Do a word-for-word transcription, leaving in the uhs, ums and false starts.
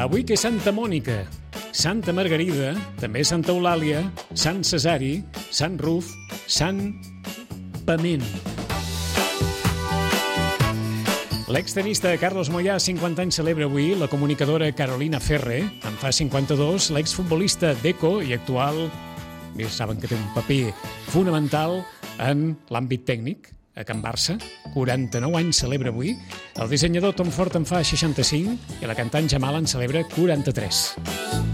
Avui que és Santa Mònica, Santa Margarida, també Santa Eulàlia, Sant Cesari, Sant Ruf, Sant Pament. L'extenista Carlos Moyà, cinquanta anys, celebra avui. La comunicadora Carolina Ferre en fa cinquanta-dos. L'exfutbolista Deco i actual, bé, saben que té un paper fonamental en l'àmbit tècnic, a Can Barça, quaranta-nou anys, celebra avui. El dissenyador Tom Ford en fa seixanta-cinc i la cantant Jamal en celebra quaranta-tres.